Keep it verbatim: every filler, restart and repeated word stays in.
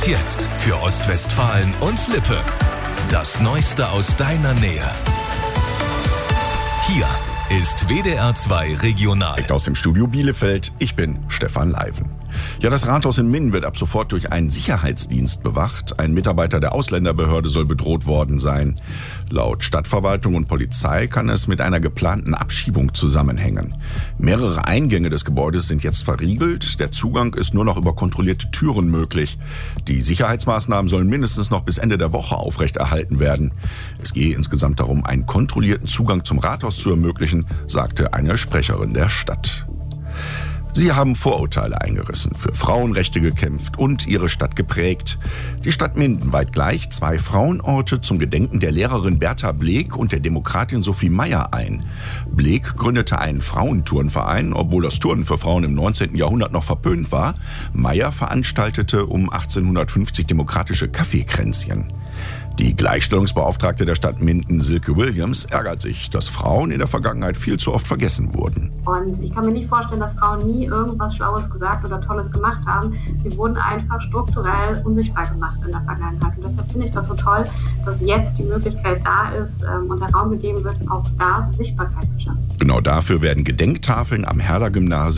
jetzt für Ostwestfalen und Lippe. Das Neueste aus deiner Nähe. Hier ist W D R zwei Regional. Direkt aus dem Studio Bielefeld, ich bin Stefan Leiven. Ja, das Rathaus in Minden wird ab sofort durch einen Sicherheitsdienst bewacht. Ein Mitarbeiter der Ausländerbehörde soll bedroht worden sein. Laut Stadtverwaltung und Polizei kann es mit einer geplanten Abschiebung zusammenhängen. Mehrere Eingänge des Gebäudes sind jetzt verriegelt. Der Zugang ist nur noch über kontrollierte Türen möglich. Die Sicherheitsmaßnahmen sollen mindestens noch bis Ende der Woche aufrechterhalten werden. Es gehe insgesamt darum, einen kontrollierten Zugang zum Rathaus zu ermöglichen, sagte eine Sprecherin der Stadt. Sie haben Vorurteile eingerissen, für Frauenrechte gekämpft und ihre Stadt geprägt. Die Stadt Minden weiht gleich zwei Frauenorte zum Gedenken der Lehrerin Bertha Bleek und der Demokratin Sophie Meyer ein. Bleek gründete einen Frauenturnverein, obwohl das Turnen für Frauen im neunzehnten Jahrhundert noch verpönt war. Meyer veranstaltete um achtzehnhundertfünfzig demokratische Kaffeekränzchen. Die Gleichstellungsbeauftragte der Stadt Minden, Silke Williams, ärgert sich, dass Frauen in der Vergangenheit viel zu oft vergessen wurden. Und ich kann mir nicht vorstellen, dass Frauen nie irgendwas Schlaues gesagt oder Tolles gemacht haben. Sie wurden einfach strukturell unsichtbar gemacht in der Vergangenheit. Und deshalb finde ich das so toll, dass jetzt die Möglichkeit da ist ähm, und der Raum gegeben wird, auch da Sichtbarkeit zu schaffen. Genau dafür werden Gedenktafeln am Herder Gymnasium